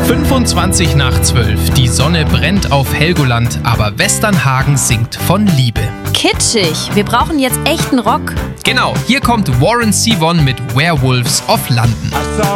25 nach 12. Die Sonne brennt auf Helgoland, aber Westernhagen singt von Liebe. Kitschig. Wir brauchen jetzt echten Rock. Genau, hier kommt Warren Zevon mit Werewolves of London.